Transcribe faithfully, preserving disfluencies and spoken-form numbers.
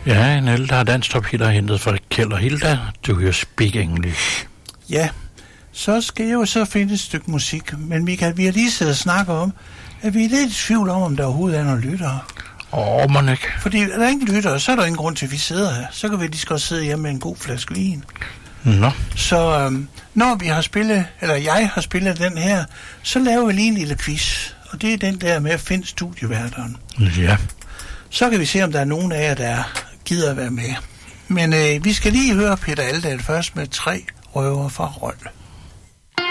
Ja, en ældre dansk Hitler hentet fra Kjeld og Hilda. Du hører Speak English. Ja, så skal jeg jo så finde et stykke musik. Men Michael, vi har lige siddet og snakket om, at vi er lidt i tvivl om, om der overhovedet er nogle lyttere. Åh, man ikke. Fordi er der ingen lyttere, så er der ingen grund til, at vi sidder her. Så kan vi lige så godt sidde hjemme med en god flaske vin. Nå. Så øhm, når vi har spillet, eller jeg har spillet den her, så laver vi lige en lille quiz. Og det er den der med at finde studieværteren. Ja. Så kan vi se, om der er nogen af jer, der gider at være med. Men øh, vi skal lige høre Peter Aldahl først med tre røver fra Rold.